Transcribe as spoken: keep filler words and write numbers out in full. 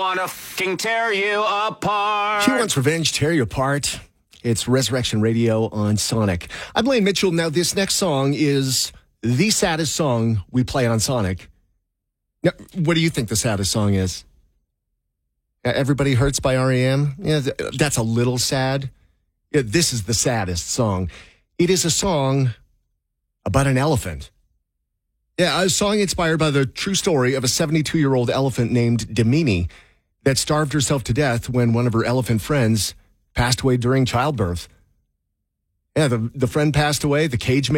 want to fucking tear you apart. She wants revenge, tear you apart. It's Resurrection Radio on Sonic. I'm Blaine Mitchell. Now, this next song is the saddest song we play on Sonic. Now, what do you think the saddest song is? Everybody Hurts by R E M? Yeah, that's a little sad. Yeah, this is the saddest song. It is a song about an elephant. Yeah, a song inspired by the true story of a seventy-two-year-old elephant named Damini that starved herself to death when one of her elephant friends passed away during childbirth. Yeah, the, the friend passed away, the cage